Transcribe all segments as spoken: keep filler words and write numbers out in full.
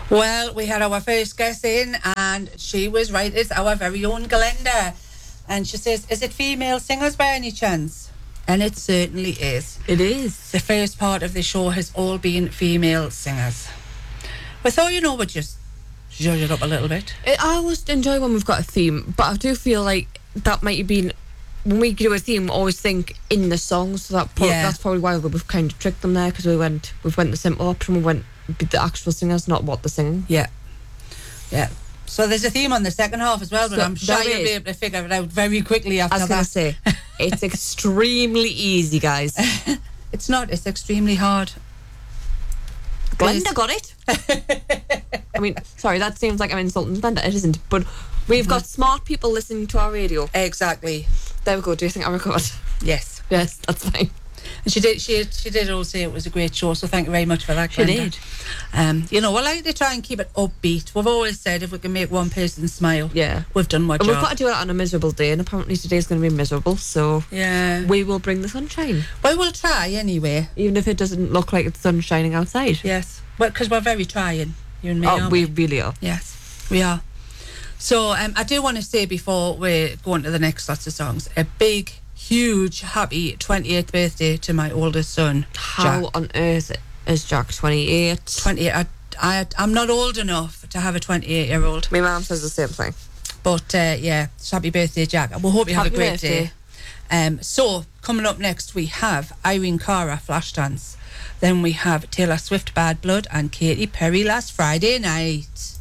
Well, we had our first guest in, and she was right. It's our very own Glenda. And she says, is it female singers by any chance? And it certainly is. It is. The first part of the show has all been female singers. We thought, you know, we'd just zhuzh it up a little bit. I always enjoy when we've got a theme, but I do feel like that might have been, when we do a theme, always think in the songs. So that pro- Yeah. that's probably why we've kind of tricked them there, because we went, we've went the simple option, we went with the actual singers, not what they're singing. Yeah. Yeah. So there's a theme on the second half as well, but So I'm sure there you'll is. be able to figure it out very quickly after I was going to that. say, it's extremely easy, guys. It's not. It's extremely hard. Glenda got it. I mean, sorry, that seems like I'm insulting Glenda. It isn't. But we've got smart people listening to our radio. Exactly. There we go. Do you think I recovered? Yes. Yes, that's fine. And she did. She she did all say it was a great show. So thank you very much for that, She Glenda. did. Um, you know, we like to try and keep it upbeat. We've always said if we can make one person smile, Yeah. we've done our And job. we've got to do it on a miserable day, and apparently today's going to be miserable, so Yeah. we will bring the sunshine, Well, we'll try anyway. even if it doesn't look like it's sun shining outside. Yes. Well, because we're very trying. You and me. Oh, aren't we really are. Yes, we are. So um, I do want to say before we go on to the next lots of songs, a big, huge, happy twenty-eighth birthday to my oldest son, How Jack. on earth is Jack twenty-eight? twenty-eight. I, I, I'm not old enough to have a twenty-eight-year-old. My mum says the same thing. But uh, yeah, so happy birthday, Jack. We hope you have Happy a great birthday. day. Um, so coming up next, we have Irene Cara, Flashdance. Then we have Taylor Swift, Bad Blood, and Katy Perry, Last Friday Night.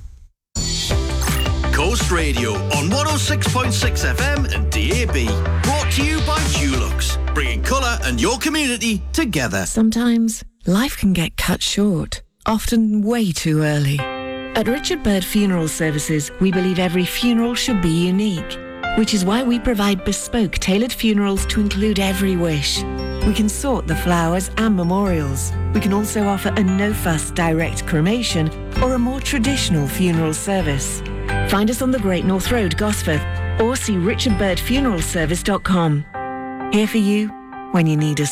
Coast Radio on one oh six point six F M and D A B. Brought to you by Dulux, bringing colour and your community together. Sometimes life can get cut short, often way too early. At Richard Bird Funeral Services, we believe every funeral should be unique, which is why we provide bespoke, tailored funerals to include every wish. We can sort the flowers and memorials. We can also offer a no-fuss direct cremation or a more traditional funeral service. Find us on the Great North Road, Gosforth, or see richard bird funeral service dot com. Here for you when you need us